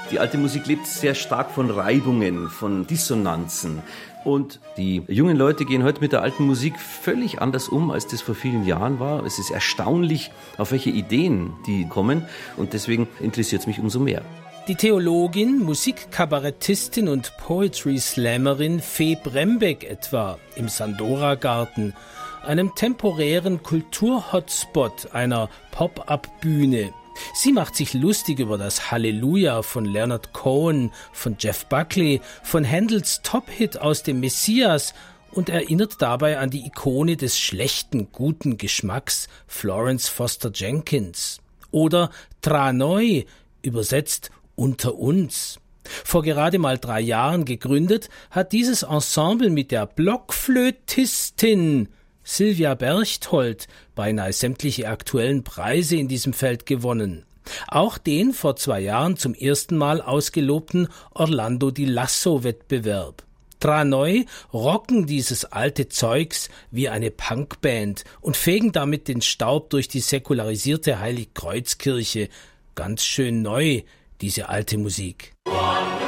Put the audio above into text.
Die alte Musik lebt sehr stark von Reibungen, von Dissonanzen. Und die jungen Leute gehen heute mit der alten Musik völlig anders um, als das vor vielen Jahren war. Es ist erstaunlich, auf welche Ideen die kommen. Und deswegen interessiert es mich umso mehr. Die Theologin, Musikkabarettistin und Poetry-Slammerin Fee Brembeck etwa im Sandora-Garten, einem temporären Kultur-Hotspot einer Pop-up-Bühne. Sie macht sich lustig über das Halleluja von Leonard Cohen, von Jeff Buckley, von Händels Top-Hit aus dem Messias und erinnert dabei an die Ikone des schlechten, guten Geschmacks Florence Foster Jenkins. Oder Tra Noi, übersetzt unter uns. Vor gerade mal 3 Jahren gegründet, hat dieses Ensemble mit der Blockflötistin Sylvia Berchtold beinahe sämtliche aktuellen Preise in diesem Feld gewonnen. Auch den vor 2 Jahren zum ersten Mal ausgelobten Orlando di Lasso-Wettbewerb. Tra Noi rocken dieses alte Zeugs wie eine Punkband und fegen damit den Staub durch die säkularisierte Heiligkreuzkirche. Ganz schön neu, diese alte Musik.